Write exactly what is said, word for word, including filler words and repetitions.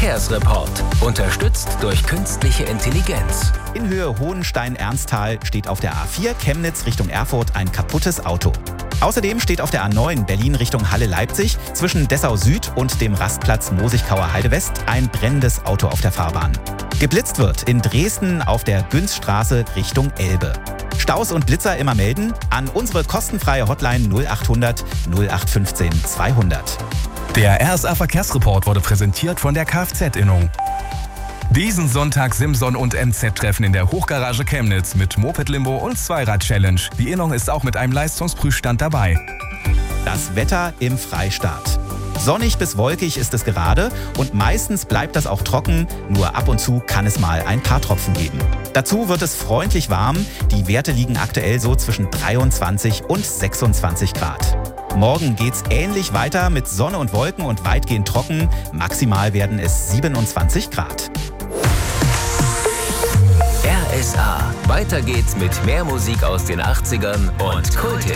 Verkehrsreport. Unterstützt durch künstliche Intelligenz. In Höhe Hohenstein-Ernsthal steht auf der A vier Chemnitz Richtung Erfurt ein kaputtes Auto. Außerdem steht auf der A neun Berlin Richtung Halle-Leipzig zwischen Dessau Süd und dem Rastplatz Mosigkauer Heide West ein brennendes Auto auf der Fahrbahn. Geblitzt wird in Dresden auf der Günzstraße Richtung Elbe. Staus und Blitzer immer melden an unsere kostenfreie Hotline null achthundert null acht fünfzehn zweihundert. Der R S A Verkehrsreport wurde präsentiert von der Kfz-Innung. Diesen Sonntag Simson und M Z-Treffen in der Hochgarage Chemnitz mit Moped-Limbo und Zweirad-Challenge. Die Innung ist auch mit einem Leistungsprüfstand dabei. Das Wetter im Freistaat. Sonnig bis wolkig ist es gerade und meistens bleibt das auch trocken, nur ab und zu kann es mal ein paar Tropfen geben. Dazu wird es freundlich warm, die Werte liegen aktuell so zwischen dreiundzwanzig und sechsundzwanzig Grad. Morgen geht's ähnlich weiter mit Sonne und Wolken und weitgehend trocken, maximal werden es siebenundzwanzig Grad. R S A. Weiter geht's mit mehr Musik aus den achtzigern und Kult.